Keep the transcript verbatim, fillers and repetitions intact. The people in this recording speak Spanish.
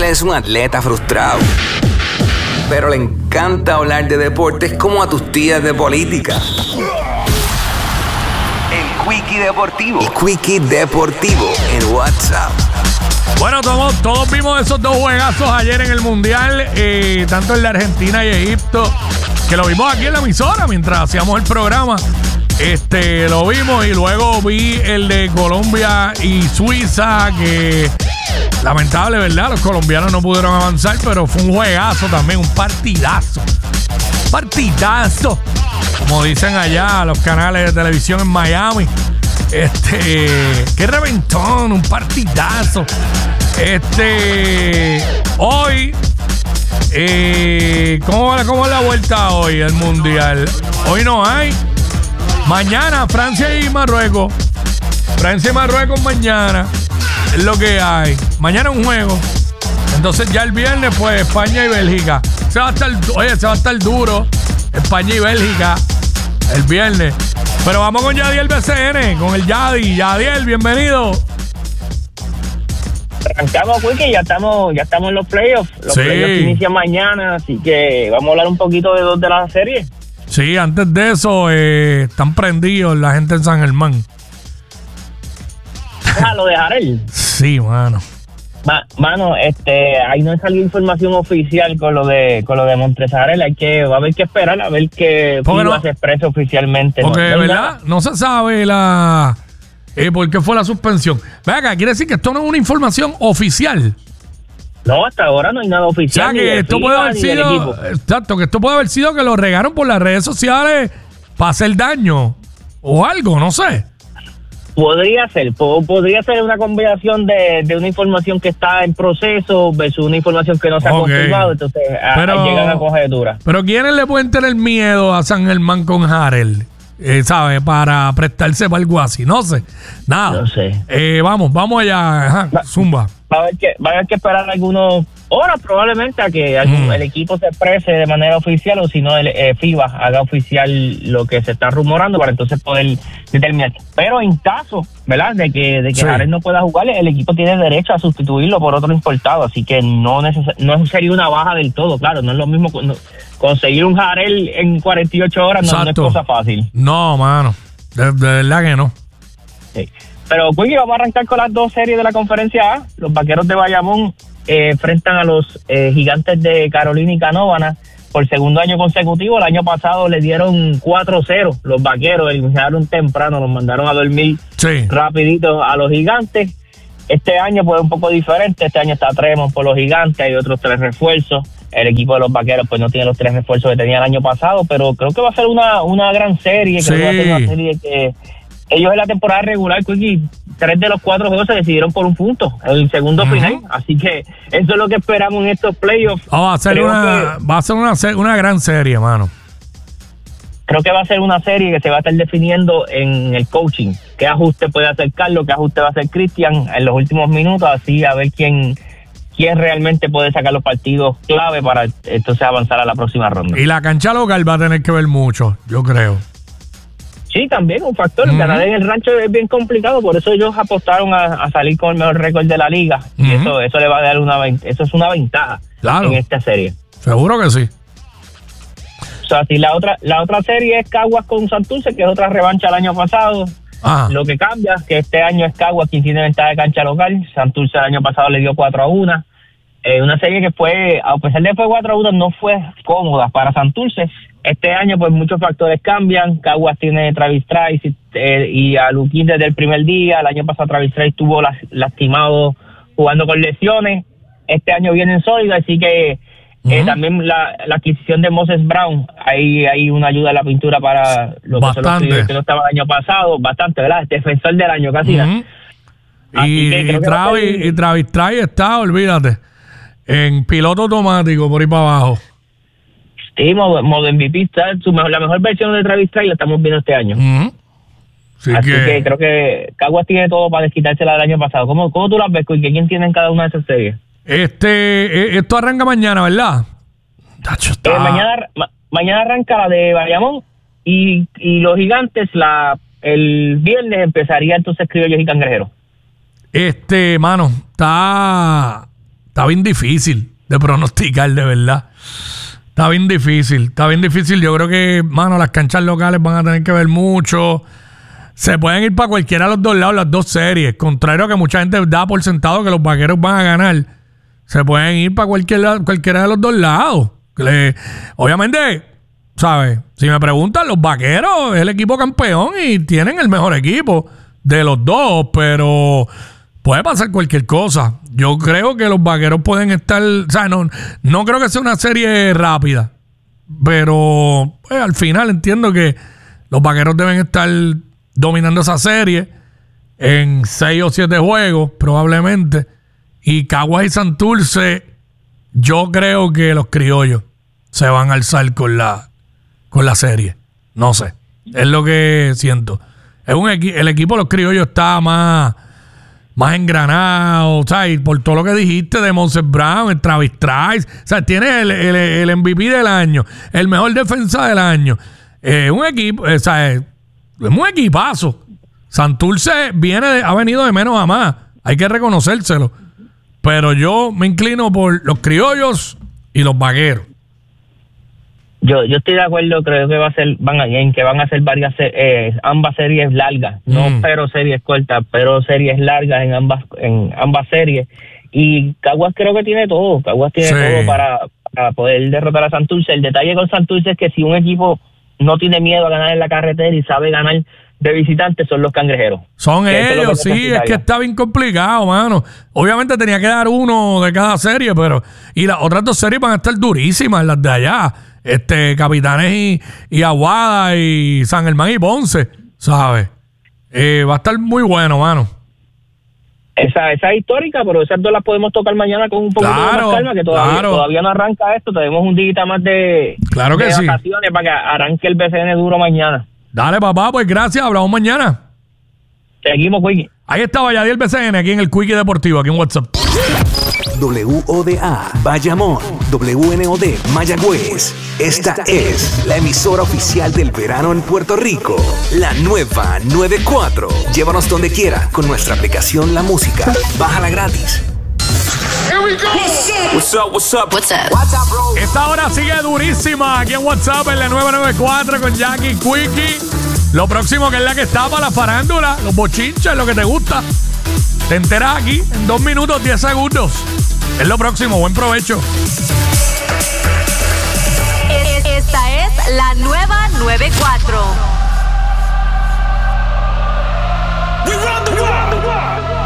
es un atleta frustrado, pero le encanta hablar de deportes como a tus tías de política. El Quickie Deportivo. El Quickie Deportivo en WhatsApp. Bueno, todos, todos vimos esos dos juegazos ayer en el Mundial, eh, tanto el de Argentina y Egipto, que lo vimos aquí en la emisora mientras hacíamos el programa. Este, lo vimos y luego vi el de Colombia y Suiza, que lamentable, ¿verdad? Los colombianos no pudieron avanzar, pero fue un juegazo también, un partidazo. Partidazo, como dicen allá los canales de televisión en Miami. Este, qué reventón, un partidazo. Este, hoy, eh, ¿cómo va, cómo es la vuelta hoy al Mundial? Hoy no hay. Mañana Francia y Marruecos. Francia y Marruecos mañana es lo que hay. Mañana un juego. Entonces ya el viernes pues España y Bélgica. Se va a estar, oye, se va a estar duro. España y Bélgica el viernes. Pero vamos con Yadiel B C N, con el Yadi. Yadiel, bienvenido. Arrancamos, Quickie, ya estamos, ya estamos en los playoffs. Los sí. playoffs inician mañana, así que vamos a hablar un poquito de dos de las series. Sí, antes de eso, eh, están prendidos la gente en San Germán. Ah, lo de Jarel. Sí, mano. Ma, mano, este, ahí no salió información oficial con lo de con lo de Montrezl Harrell. Hay que, va a haber que esperar a ver qué FIBA no, se expresa oficialmente. Porque, no, no ¿verdad? Nada. No se sabe la eh, por qué fue la suspensión. Venga, quiere decir que esto no es una información oficial. No, hasta ahora no hay nada oficial. O sea, que esto puede haber sido, exacto, que esto puede haber sido que lo regaron por las redes sociales para hacer daño o algo, no sé. Podría ser, po- podría ser una combinación de, de una información que está en proceso versus una información que no se ha okay. confirmado, entonces a, pero, a llegan a conjeturas. Pero ¿quiénes le pueden tener miedo a San Germán con Harrell? Eh, ¿Sabe? Para prestarse para algo así, no sé. Nada. No sé. Eh, vamos, vamos allá. Ajá, Va, zumba. Va a haber que, va a haber que esperar algunos horas probablemente a que algún, mm. el equipo se exprese de manera oficial o si no el eh, FIBA haga oficial lo que se está rumorando para entonces poder determinar. Pero en caso, ¿verdad? De que de que sí. Harrell no pueda jugar, el equipo tiene derecho a sustituirlo por otro importado, así que no neces- no sería una baja del todo, claro, no es lo mismo no, conseguir un Harrell en cuarenta y ocho horas, no, no es cosa fácil. No, mano, de, de verdad que no. Sí. Pero, Quickie, vamos a arrancar con las dos series de la Conferencia A. Los Vaqueros de Bayamón eh, enfrentan a los eh, Gigantes de Carolina y Canóvanas por segundo año consecutivo. El año pasado le dieron cuatro cero los Vaqueros, eliminaron temprano, los mandaron a dormir sí. rapidito a los Gigantes. Este año pues un poco diferente, este año está Tremont por los Gigantes, hay otros tres refuerzos. El equipo de los Vaqueros pues no tiene los tres refuerzos que tenía el año pasado, pero creo que va a ser una, una gran serie, sí. creo que va a ser una serie que... Ellos en la temporada regular, Quickie, tres de los cuatro juegos se decidieron por un punto, el segundo uh-huh. final. Así que eso es lo que esperamos en estos playoffs. Oh, va a ser, una, que, va a ser una, una gran serie, mano. Creo que va a ser una serie que se va a estar definiendo en el coaching. ¿Qué ajuste puede hacer Carlos? ¿Qué ajuste va a hacer Cristian en los últimos minutos? Así a ver quién, quién realmente puede sacar los partidos clave para entonces avanzar a la próxima ronda. Y la cancha local va a tener que ver mucho, yo creo. Sí, también un factor. Uh-huh. Ganar en el rancho es bien complicado, por eso ellos apostaron a, a salir con el mejor récord de la liga. Uh-huh. Y eso eso le va a dar una eso es una ventaja claro. en esta serie. Seguro que sí. O sea, si la otra la otra serie es Caguas con Santurce, que es otra revancha del año pasado. Ajá. Lo que cambia es que este año es Caguas quien tiene ventaja de cancha local. Santurce el año pasado le dio cuatro a uno. Eh, una serie que fue, a pesar de que fue cuatro a uno, no fue cómoda para Santurce. Este año, pues, muchos factores cambian. Caguas tiene Travis Trice eh, y a Luquín desde el primer día. El año pasado Travis Trice estuvo las, lastimado jugando con lesiones. Este año vienen sólidos, así que uh-huh. eh, también la, la adquisición de Moses Brown, hay, hay una ayuda en la pintura para lo que, son los que no estaban el año pasado. Bastante, ¿verdad? Defensor del año, casi. Uh-huh. Y, y, Travis, ser... y Travis Trice está, olvídate, en piloto automático por ahí para abajo. Sí, modo, modo M V P, está su mejor, la mejor versión de Travis Trice la estamos viendo este año. Uh-huh. Sí Así que... que creo que Caguas tiene todo para desquitársela del año pasado. ¿Cómo, cómo tú las ves, Quickie? ¿Quién tiene en cada una de esas series? Este, esto arranca mañana, ¿verdad? Tacho, está... eh, mañana, ma, mañana arranca la de Bayamón y, y los Gigantes, la el viernes empezaría entonces Criollos y Cangrejeros. Este, mano, está... está bien difícil de pronosticar, de verdad. Está bien difícil, está bien difícil. Yo creo que, mano, las canchas locales van a tener que ver mucho. Se pueden ir para cualquiera de los dos lados, las dos series. Contrario a que mucha gente da por sentado que los Vaqueros van a ganar. Se pueden ir para cualquier, cualquiera de los dos lados. Le, obviamente, ¿sabes? Si me preguntan, los Vaqueros es el equipo campeón y tienen el mejor equipo de los dos, pero puede pasar cualquier cosa. Yo creo que los Vaqueros pueden estar... O sea, no, no creo que sea una serie rápida, pero pues, al final entiendo que los Vaqueros deben estar dominando esa serie en seis o siete juegos, probablemente. Y Caguas y Santurce, yo creo que los criollos se van a alzar con la, con la serie. No sé. Es lo que siento. Es un equi- el equipo de los criollos está más, más engranado, ¿sabes? Por todo lo que dijiste de Moses Brown, el Travis Trice. O sea, tiene el, el, el M V P del año, el mejor defensa del año. Eh, un equipo, eh, ¿sabes? Es un equipazo. Santurce viene de, ha venido de menos a más. Hay que reconocérselo. Pero yo me inclino por los criollos y los Vaqueros. Yo yo estoy de acuerdo, creo que va a ser van a, en que van a ser varias eh, ambas series largas, mm. no pero series cortas, pero series largas en ambas en ambas series. Y Caguas creo que tiene todo, Caguas tiene sí. todo para, para poder derrotar a Santurce. El detalle con Santurce es que si un equipo no tiene miedo a ganar en la carretera y sabe ganar de visitantes, son los Cangrejeros. Son ellos, es sí, es que está bien complicado, mano. Obviamente tenía que dar uno de cada serie, pero... Y las otras dos series van a estar durísimas, las de allá. Este, Capitanes y, y Aguada y San Germán y Ponce, ¿sabes? Eh, va a estar muy bueno, mano. Esa, esa es histórica, pero esas dos las podemos tocar mañana con un poquito claro, de más calma, que todavía, claro. todavía no arranca esto. Tenemos un día más de, claro que de sí. vacaciones para que arranque el B C N duro mañana. Dale, papá, pues gracias. Hablamos mañana. Seguimos, Quickie. Ahí estaba Yadiel B C N, aquí en el Quickie Deportivo, aquí en WhatsApp. W O D A Bayamón, W N O D Mayagüez. Esta es la emisora oficial del verano en Puerto Rico. La nueva noventa y cuatro. Llévanos donde quiera con nuestra aplicación La Música. Bájala gratis. Here we go. What's up, what's up? What's up? What's up, bro? Esta hora sigue durísima aquí en WhatsApp en la nueve noventa y cuatro con Jackie Quickie. Lo próximo que es la que está para la farándula, los bochinches, lo que te gusta. Te enteras aquí en dos minutos, diez segundos. Es lo próximo. Buen provecho. Esta es la nueva noventa y cuatro. We run the world.